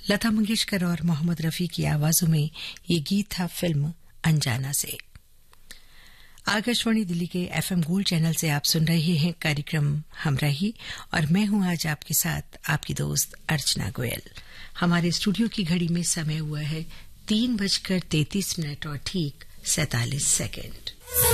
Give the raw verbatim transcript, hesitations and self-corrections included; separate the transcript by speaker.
Speaker 1: लता मंगेशकर और मोहम्मद रफी की आवाजों में ये गीत था फिल्म अनजाना से। आकाशवाणी दिल्ली के एफएम गोल्ड चैनल से आप सुन रहे हैं कार्यक्रम हमराही और मैं हूं आज आपके साथ आपकी दोस्त अर्चना गोयल। हमारे स्टूडियो की घड़ी में समय हुआ है तीन बजकर तैंतीस मिनट और ठीक सैंतालीस सेकंड।